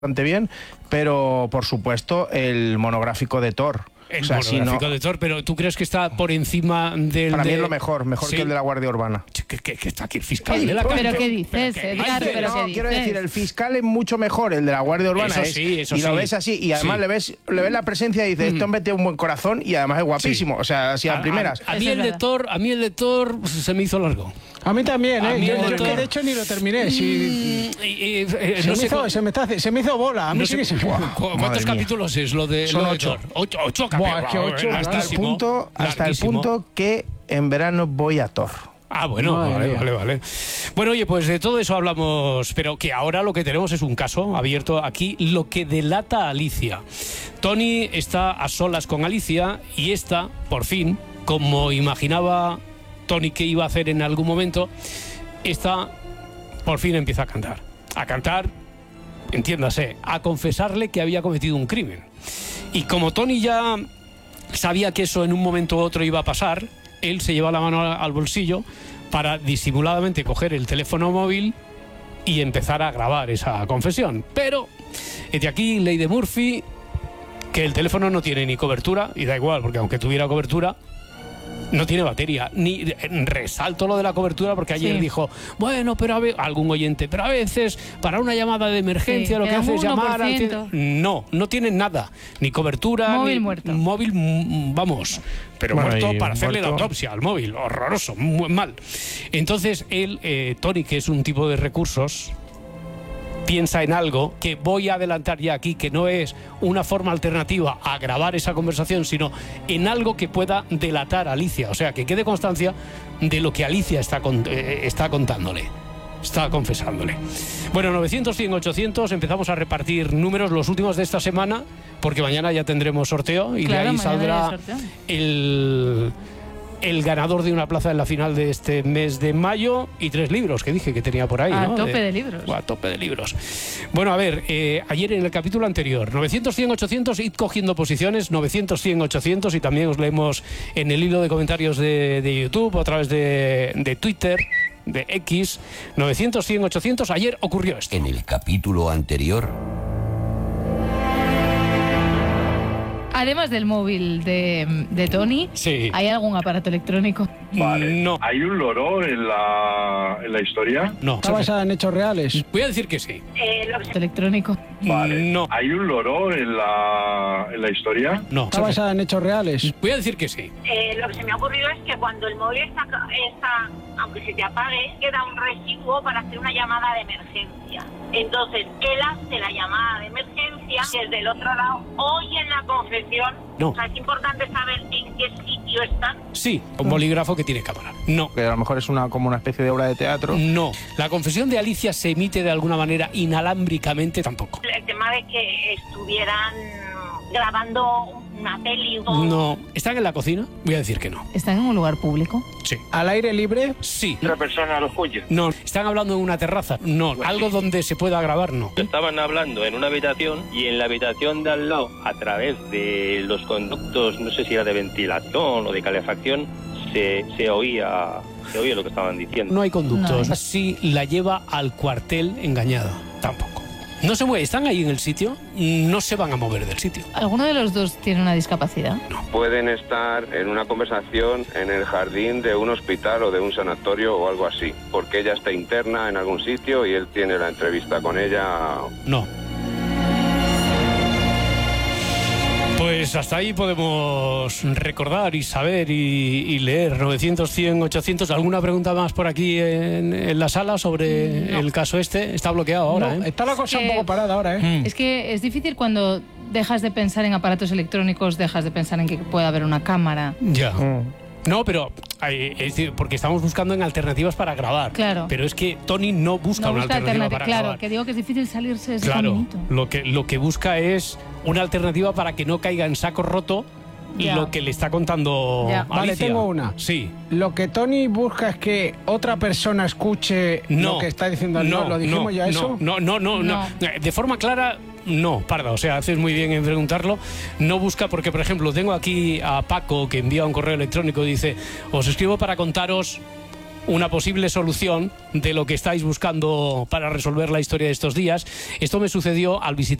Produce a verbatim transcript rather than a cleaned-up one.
bastante bien, pero por supuesto el monográfico de Thor. El o sea, monográfico si no, de Thor, pero ¿tú crees que está por encima del para de... mí es lo mejor, mejor ¿Sí? que el de la Guardia Urbana. Que, que, que está aquí el fiscal ¿Qué de la dices? cárcel. ¿Pero qué dices, ¿Pero qué Edgar? dices? ¿Pero no, qué quiero dices? decir, el fiscal es mucho mejor, el de la Guardia Urbana Eso es, sí, eso y lo sí. ves así, y además Sí. le ves le ves la presencia y dices, este hombre tiene un buen corazón y además es guapísimo, o sea, así a, primeras. A, a mí Eso el es de verdad. Thor, a mí el de Thor pues, se me hizo largo. A mí también, A ¿eh? mí Yo, el de yo que Thor- de hecho ni lo terminé. Si... Mm, y- y- eh, Se, no me sé hizo, cu- se, me está- se me hizo bola. A mí no sí sé que se me... cu- cu- Madre ¿Cuántos mía. capítulos es lo de, Son lo de ocho. Thor? Ocho, ocho Buah, capítulos. es que ocho, Larguísimo, hasta el punto, hasta el larguísimo. punto que en verano voy a Thor. Ah, bueno, Madre vale, mía. vale, vale. Bueno, oye, pues de todo eso hablamos, pero que ahora lo que tenemos es un caso abierto aquí, lo que delata a Alicia. Tony está a solas con Alicia y esta, por fin, como imaginaba Tony que iba a hacer en algún momento, esta, por fin empieza a cantar. A cantar, entiéndase, a confesarle que había cometido un crimen. Y como Tony ya sabía que eso en un momento u otro iba a pasar, él se lleva la mano al bolsillo para disimuladamente coger el teléfono móvil y empezar a grabar esa confesión. Pero, de aquí, ley de Murphy, que el teléfono no tiene ni cobertura, y da igual, porque aunque tuviera cobertura, no tiene batería. Ni resalto lo de la cobertura, porque ayer Sí. dijo, bueno, pero a ve algún oyente, pero a veces para una llamada de emergencia Sí, lo que te dan hace es un llamar al... uno por ciento. No, no tiene nada, ni cobertura, Móvil ni muerto. móvil, mm, vamos, pero Bueno, muerto y para hacerle la muerto. autopsia al móvil, horroroso, muy mal. Entonces él, eh, Tony, que es un tipo de recursos, piensa en algo que voy a adelantar ya aquí, que no es una forma alternativa a grabar esa conversación, sino en algo que pueda delatar a Alicia, o sea, que quede constancia de lo que Alicia está, con- eh, está contándole, está confesándole. Bueno, novecientos, cien, ochocientos, empezamos a repartir números, los últimos de esta semana, porque mañana ya tendremos sorteo y Claro, de ahí mañana saldrá hay sorteo. el... el ganador de una plaza en la final de este mes de mayo y tres libros que dije que tenía por ahí, A ¿no? tope de libros. A tope de libros. Bueno, a ver, eh, ayer en el capítulo anterior, novecientos, cien, ochocientos, id cogiendo posiciones, novecientos, cien, ochocientos, y también os leemos en el hilo de comentarios de, de YouTube o a través de, de Twitter, de X, novecientos, cien, ochocientos, ayer ocurrió esto. En el capítulo anterior, Además del móvil de, de Tony, Sí. ¿hay algún aparato electrónico? Vale. No, ¿Hay un loro en la, en la historia? no. Está basada en hechos reales. Voy a decir que sí. Electrónico. Vale. No, ¿Hay un loro en la, en la historia? no. Está basada en hechos reales. Voy a decir que sí. Eh, lo que se me ha ocurrido es que cuando el móvil está, está, aunque se te apague, queda un residuo para hacer una llamada de emergencia. Entonces, él hace la llamada de emergencia desde el otro lado, oye la confesión. No. O sea, es importante saber en qué sitio está. Sí, un bolígrafo que tiene cámara. No. Que a lo mejor es una como una especie de obra de teatro. No. La confesión de Alicia se emite de alguna manera inalámbricamente tampoco. El tema de que estuvieran grabando una peli o... No. ¿Están en la cocina? Voy a decir que no. ¿Están en un lugar público? Sí. Al aire libre. Sí. ¿Otra persona lo oye? No. ¿Están hablando en una terraza? No. ¿Algo donde se pueda grabar? No. Estaban hablando en una habitación y en la habitación de al lado, a través de los conductos, no sé si era de ventilación o de calefacción, se, se oía se oía lo que estaban diciendo. No hay conductos. No. Así la lleva al cuartel engañada. Tampoco. No se mueve. ¿Están ahí en el sitio? No se van a mover del sitio. ¿Alguno de los dos tiene una discapacidad? Pueden estar en una conversación en el jardín de un hospital o de un sanatorio o algo así, porque ella está interna en algún sitio y él tiene la entrevista con ella. No. Pues hasta ahí podemos recordar y saber y, y leer. novecientos, cien, ochocientos. ¿Alguna pregunta más por aquí en, en la sala sobre No. el caso este? Está bloqueado ahora, No, ¿eh? está la cosa Es un que- poco parada ahora, ¿eh? Mm. Es que es difícil cuando dejas de pensar en aparatos electrónicos, dejas de pensar en que puede haber una cámara. Ya. Mm. No, pero hay- es decir, porque estamos buscando en alternativas para grabar. Claro. Pero es que Tony no busca No una busca alternativa alternativa. para Claro, grabar. que digo que es difícil salirse de ese Claro, caminito. lo que, lo que busca es una alternativa para que no caiga en saco roto Ya. lo que le está contando Ya. Vale, Alicia. tengo una. Sí. Lo que Tony busca es que otra persona escuche No. lo que está diciendo. No, ¿lo dijimos no, ya no, eso? No, no, no, no, No. De forma clara, no, Parda. O sea, haces muy bien en preguntarlo. No busca, porque, por ejemplo, tengo aquí a Paco que envía un correo electrónico y dice: os escribo para contaros una posible solución de lo que estáis buscando para resolver la historia de estos días. Esto me sucedió al visitar